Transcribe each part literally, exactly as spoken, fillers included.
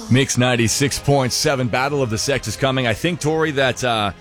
Mix ninety-six point seven, Battle of the Sexes coming. I think, Tori, that uh,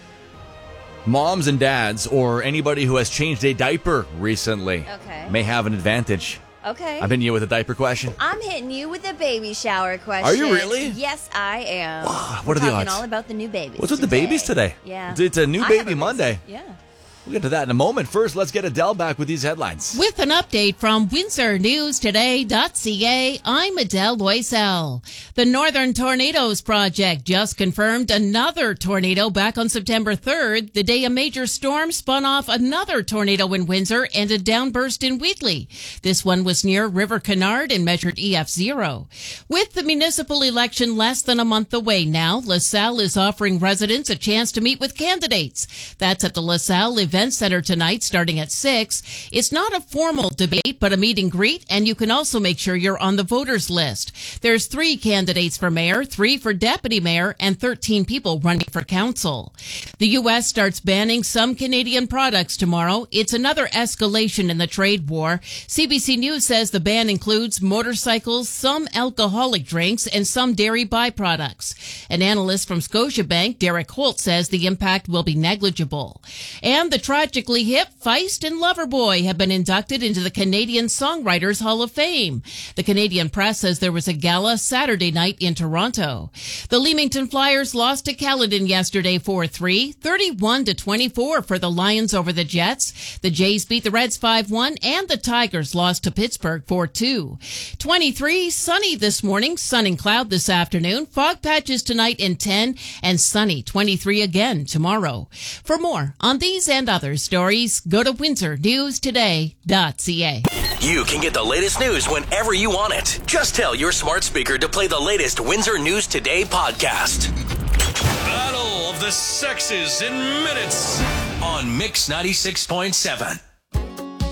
moms and dads or anybody who has changed a diaper recently okay. may have an advantage. Okay. I've been you with a diaper question. I'm hitting you with a baby shower question. Are you really? Yes, I am. What We're are the talking odds? all about the new babies. What's with today. the babies today? Yeah. It's a new I baby have a Monday. Yeah. We'll get to that in a moment. First, let's get Adele back with these headlines. With an update from Windsor News Today dot C A, I'm Adele Loisel. The Northern Tornadoes Project just confirmed another tornado back on September third, the day a major storm spun off another tornado in Windsor and a downburst in Wheatley. This one was near River Canard and measured E F zero. With the municipal election less than a month away now, LaSalle is offering residents a chance to meet with candidates. That's at the LaSalle Event Center tonight starting at six. It's not a formal debate, but a meet and greet, and you can also make sure you're on the voters list. There's three candidates for mayor, three for deputy mayor, and thirteen people running for council. The U S starts banning some Canadian products tomorrow. It's another escalation in the trade war. C B C News says the ban includes motorcycles, some alcoholic drinks, and some dairy byproducts. An analyst from Scotiabank, Derek Holt, says the impact will be negligible. And the tragically hip Feist and Loverboy have been inducted into the Canadian Songwriters Hall of Fame. The Canadian press says there was a gala Saturday night in Toronto. The Leamington Flyers lost to Caledon yesterday four three, thirty-one to twenty-four for the Lions over the Jets. The Jays beat the Reds five one, and the Tigers lost to Pittsburgh four two. twenty-three, sunny this morning, sun and cloud this afternoon, fog patches tonight in ten, and sunny twenty-three again tomorrow. For more on these and other stories, go to Windsor News Today dot C A. You can get the latest news whenever you want it. Just tell your smart speaker to play the latest Windsor News Today podcast. Battle of the Sexes in minutes on Mix ninety-six point seven.